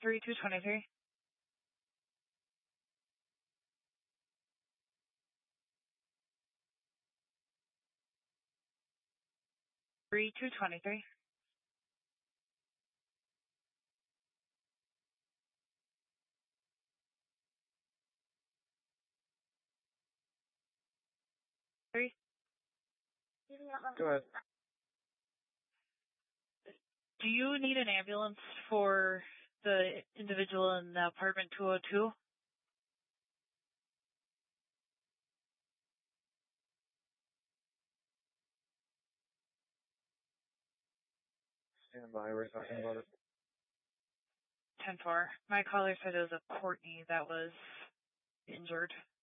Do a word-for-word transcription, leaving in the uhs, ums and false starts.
three two two three. three two two three. Three. Go ahead. Do you need an ambulance for the individual in the apartment two oh two? Stand by, we're talking about it. ten four. My caller said it was a Courtney that was injured.